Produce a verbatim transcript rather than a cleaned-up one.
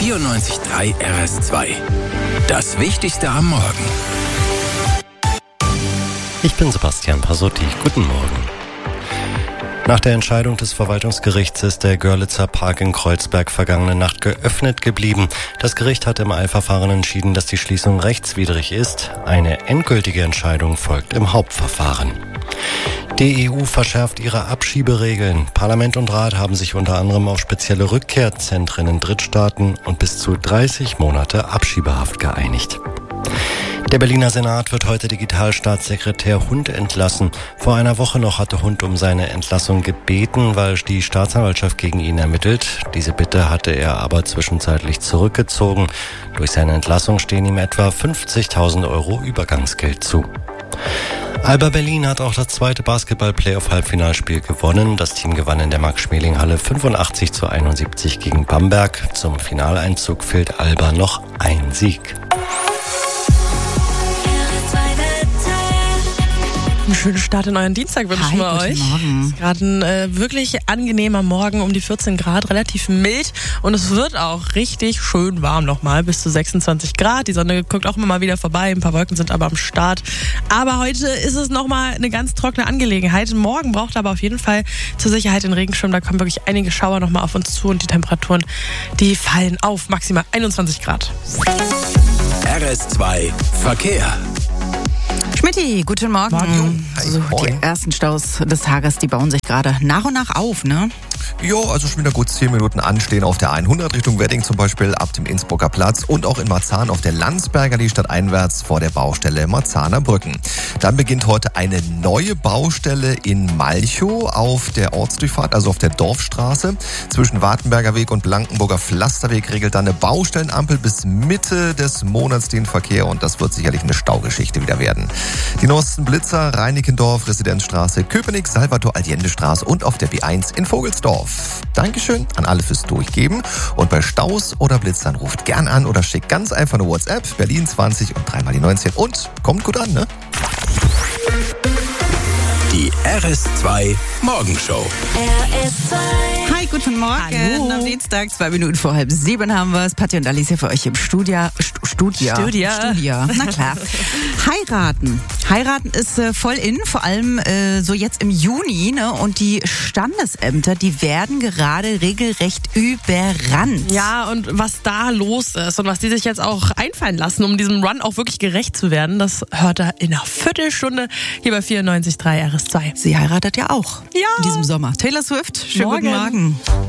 vierundneunzig Komma drei R S zwei. Das Wichtigste am Morgen. Ich bin Sebastian Pasotti. Guten Morgen. Nach der Entscheidung des Verwaltungsgerichts ist der Görlitzer Park in Kreuzberg vergangene Nacht geöffnet geblieben. Das Gericht hat im Eilverfahren entschieden, dass die Schließung rechtswidrig ist. Eine endgültige Entscheidung folgt im Hauptverfahren. Die E U verschärft ihre Abschieberegeln. Parlament und Rat haben sich unter anderem auf spezielle Rückkehrzentren in Drittstaaten und bis zu dreißig Monate Abschiebehaft geeinigt. Der Berliner Senat wird heute Digitalstaatssekretär Hund entlassen. Vor einer Woche noch hatte Hund um seine Entlassung gebeten, weil die Staatsanwaltschaft gegen ihn ermittelt. Diese Bitte hatte er aber zwischenzeitlich zurückgezogen. Durch seine Entlassung stehen ihm etwa fünfzigtausend Euro Übergangsgeld zu. Alba Berlin hat auch das zweite Basketball-Playoff-Halbfinalspiel gewonnen. Das Team gewann in der Max-Schmeling-Halle fünfundachtzig zu einundsiebzig gegen Bamberg. Zum Finaleinzug fehlt Alba noch ein Sieg. Einen schönen Start in euren Dienstag wünschen wir euch. Morgen. Es ist gerade ein äh, wirklich angenehmer Morgen, um die vierzehn Grad, relativ mild. Und es wird auch richtig schön warm nochmal, bis zu sechsundzwanzig Grad. Die Sonne guckt auch immer mal wieder vorbei, ein paar Wolken sind aber am Start. Aber heute ist es nochmal eine ganz trockene Angelegenheit. Morgen braucht aber auf jeden Fall zur Sicherheit den Regenschirm. Da kommen wirklich einige Schauer nochmal auf uns zu und die Temperaturen, die fallen auf maximal einundzwanzig Grad. R S zwei Verkehr. Schmitty, guten Morgen. Morgen. So, die ersten Staus des Tages, die bauen sich gerade nach und nach auf, ne? Ja, also schon wieder gut zehn Minuten anstehen auf der hundert Richtung Wedding zum Beispiel ab dem Innsbrucker Platz und auch in Marzahn auf der Landsberger die Stadt einwärts vor der Baustelle Marzahner Brücken. Dann beginnt heute eine neue Baustelle in Malchow auf der Ortsdurchfahrt, also auf der Dorfstraße. Zwischen Wartenberger Weg und Blankenburger Pflasterweg regelt dann eine Baustellenampel bis Mitte des Monats den Verkehr und das wird sicherlich eine Staugeschichte wieder werden. Die neuesten Blitzer, Reinickendorf, Residenzstraße, Köpenick, Salvador-Allende-Straße und auf der B eins in Vogelsdorf. Dankeschön an alle fürs Durchgeben. Und bei Staus oder Blitzern ruft gern an oder schickt ganz einfach eine WhatsApp. Berlin zwanzig und dreimal die neunzehn. Und kommt gut an, ne? Die R S zwei Morgenshow. R S zwei. Hi, guten Morgen. Hallo. Am Dienstag, zwei Minuten vor halb sieben haben wir es. Patti und Alice für euch im Studia. St- Studia. Studia. Studia. Na klar. Heiraten. Heiraten ist äh, voll in, vor allem äh, so jetzt im Juni. Ne? Und die Standesämter, die werden gerade regelrecht überrannt. Ja, und was da los ist und was die sich jetzt auch einfallen lassen, um diesem Run auch wirklich gerecht zu werden, das hört er in einer Viertelstunde hier bei vierundneunzig Komma drei R S zwei. Sie heiratet ja auch. Ja. In diesem Sommer. Taylor Swift, schönen guten Morgen. Morgen.